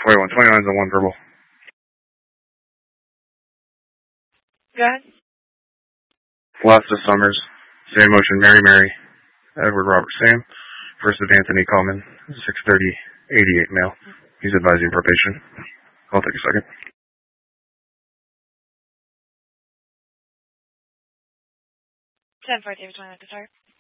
4129 is a 1 verbal. Go ahead. Lasta Summers, same motion, Mary, Edward Robert Sam, versus Anthony Coleman, 630-88 male. He's advising probation. I'll take a second. 10-4, David, 29 to start.